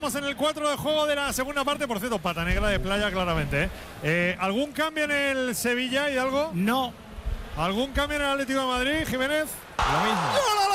Estamos en el 4 de juego de la segunda parte, por cierto, pata negra de Playa claramente. ¿Algún cambio en el Sevilla y algo? No. ¿Algún cambio en el Atlético de Madrid, Jiménez? Lo mismo.